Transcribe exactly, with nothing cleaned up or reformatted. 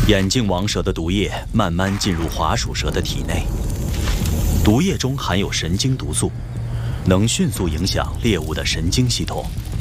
眼镜王蛇的毒液慢慢进入滑鼠蛇的体内，毒液中含有神经毒素，能迅速影响猎物的神经系统，